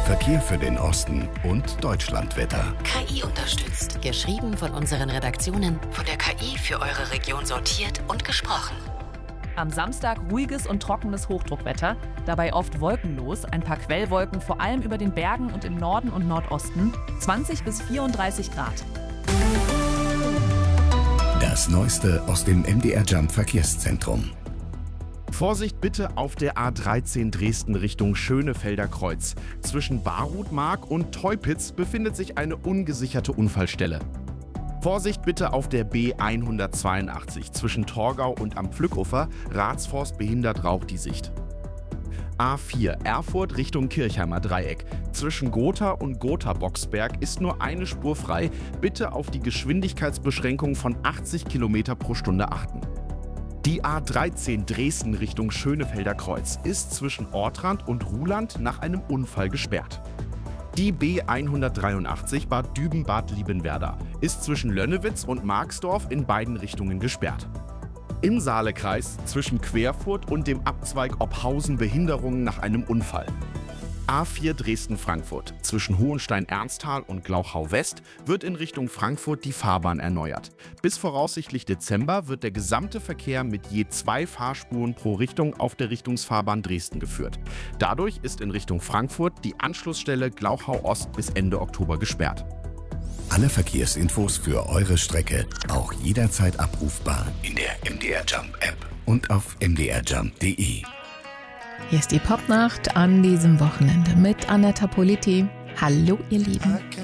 Verkehr für den Osten und Deutschlandwetter. KI unterstützt. Geschrieben von unseren Redaktionen, von der KI für eure Region sortiert und gesprochen. Am Samstag ruhiges und trockenes Hochdruckwetter, dabei oft wolkenlos, ein paar Quellwolken vor allem über den Bergen und im Norden und Nordosten, 20 bis 34 Grad. Das Neueste aus dem MDR Jump Verkehrszentrum. Vorsicht bitte auf der A13 Dresden Richtung Schönefelder Kreuz. Zwischen Barutmark und Teupitz befindet sich eine ungesicherte Unfallstelle. Vorsicht bitte auf der B182 zwischen Torgau und am Pflückufer. Ratsforst behindert Rauch die Sicht. A4 Erfurt Richtung Kirchheimer Dreieck. Zwischen Gotha und Gotha-Boxberg ist nur eine Spur frei. Bitte auf die Geschwindigkeitsbeschränkung von 80 km pro Stunde achten. Die A13 Dresden Richtung Schönefelder Kreuz ist zwischen Ortrand und Ruhland nach einem Unfall gesperrt. Die B183 Bad Düben-Bad Liebenwerda ist zwischen Lönnewitz und Marxdorf in beiden Richtungen gesperrt. Im Saalekreis zwischen Querfurt und dem Abzweig Ophausen Behinderungen nach einem Unfall. A4 Dresden-Frankfurt zwischen Hohenstein-Ernsthal und Glauchau-West wird in Richtung Frankfurt die Fahrbahn erneuert. Bis voraussichtlich Dezember wird der gesamte Verkehr mit je 2 Fahrspuren pro Richtung auf der Richtungsfahrbahn Dresden geführt. Dadurch ist in Richtung Frankfurt die Anschlussstelle Glauchau-Ost bis Ende Oktober gesperrt. Alle Verkehrsinfos für eure Strecke auch jederzeit abrufbar in der MDR Jump App und auf mdrjump.de. Hier ist die Popnacht an diesem Wochenende mit Annetta Politi. Hallo, ihr Lieben.